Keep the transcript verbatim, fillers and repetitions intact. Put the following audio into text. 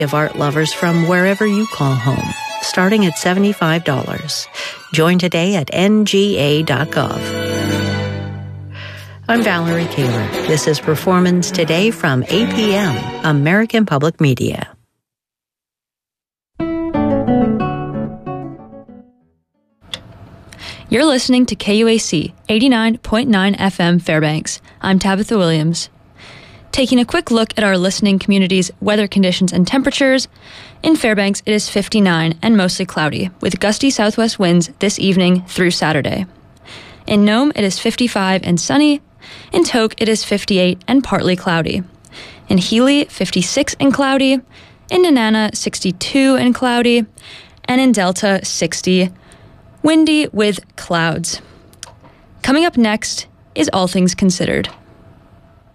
of art lovers from wherever you call home, starting at seventy-five dollars. Join today at N G A dot gov. I'm Valerie Kaler. This is Performance Today from A P M, American Public Media. You're listening to K U A C eighty-nine point nine F M Fairbanks. I'm Tabitha Williams. Taking a quick look at our listening community's weather conditions and temperatures, in Fairbanks it is fifty-nine and mostly cloudy, with gusty southwest winds this evening through Saturday. In Nome it is fifty-five and sunny. In Tok it is fifty-eight and partly cloudy. In Healy, fifty-six and cloudy. In Nenana, sixty-two and cloudy. And in Delta, sixty, windy with clouds. Coming up next is All Things Considered.